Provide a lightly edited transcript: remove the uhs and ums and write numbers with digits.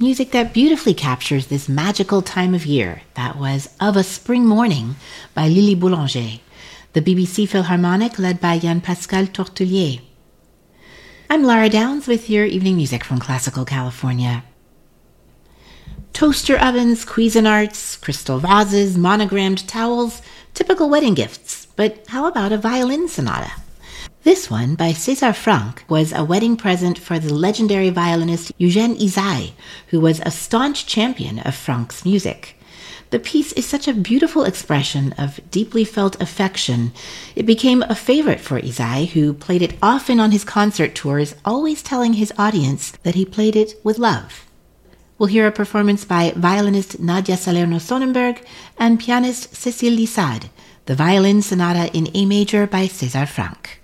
music that beautifully captures this magical time of year. That was Of a Spring Morning by Lily Boulanger, the BBC Philharmonic led by Yann-Pascal Tortelier. I'm Lara Downs with your evening music from Classical California. Toaster ovens, Cuisinarts, crystal vases, monogrammed towels, typical wedding gifts. But how about a violin sonata? This one, by César Franck, was a wedding present for the legendary violinist Eugène Ysaÿe, who was a staunch champion of Franck's music. The piece is such a beautiful expression of deeply felt affection. It became a favorite for Ysaÿe, who played it often on his concert tours, always telling his audience that he played it with love. We'll hear a performance by violinist Nadia Salerno-Sonnenberg and pianist Cécile Lissade, the Violin Sonata in A major by César Franck.